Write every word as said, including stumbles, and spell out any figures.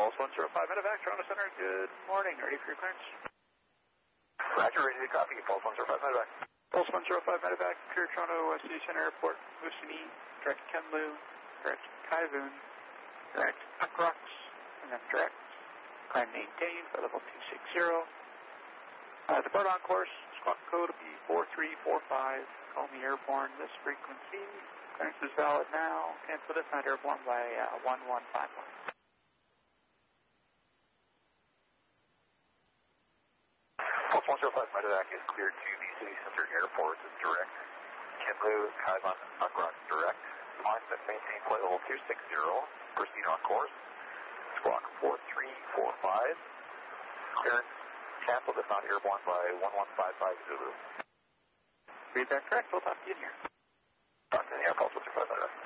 Pulse one zero five Medevac, Toronto Center, good morning. Ready for your clearance? Roger, ready to copy. Pulse one zero five Medevac. Pulse one zero five Medevac, clear Toronto City Center Airport, Moosonee, direct Kamloops, direct Kaivoon, direct Ucrux, and then direct climb maintained for level two six zero. Uh, depart on course, squawk code will be four three four five. Call me airborne this frequency. Clearance is valid now. Cancel this night airborne by uh, one one five one. Pulse one zero five Medevac is cleared to the City Center Airport, direct Kamloops, Kaivoon, Ucrux, direct. Line that maintain flight level two six zero. Proceed on course. Squawk four three four five. Clearance canceled if not airborne by one one five five Zulu. Read that correct. We'll talk to you in here. Talk to the air. Pulse one zero five Medevac.